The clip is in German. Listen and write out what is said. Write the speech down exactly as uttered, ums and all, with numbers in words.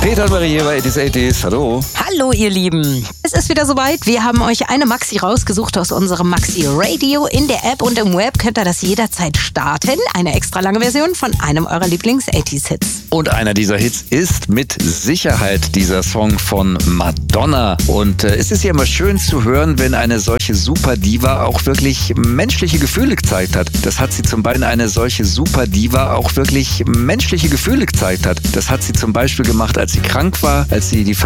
Peter und Marie hier bei achtzig achtzig. Hallo. Hallo ihr Lieben. Es ist wieder soweit. Wir haben euch eine Maxi rausgesucht aus unserem Maxi Radio. In der App und im Web könnt ihr das jederzeit starten. Eine extra lange Version von einem eurer Lieblings-achtziger-Hits. Und einer dieser Hits ist mit Sicherheit dieser Song von Madonna. Und äh, es ist ja immer schön zu hören, wenn eine solche Superdiva auch wirklich menschliche Gefühle gezeigt hat. Das hat sie zum Beispiel eine solche Superdiva auch wirklich menschliche Gefühle gezeigt hat. Das hat sie zum Beispiel gemacht, als sie krank war, als sie die